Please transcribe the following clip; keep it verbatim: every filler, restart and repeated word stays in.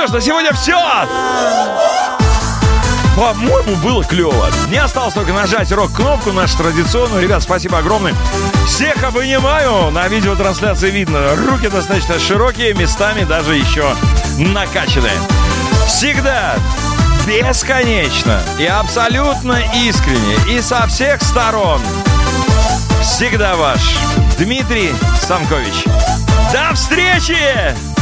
что ж, на сегодня все. По-моему, было клево. Мне осталось только нажать рок-кнопку нашу традиционную. Ребят, спасибо огромное. Всех обнимаю. На видеотрансляции видно. Руки достаточно широкие, местами даже еще накачанные. Всегда бесконечно и абсолютно искренне и со всех сторон. Всегда ваш Дмитрий Санкович. До встречи!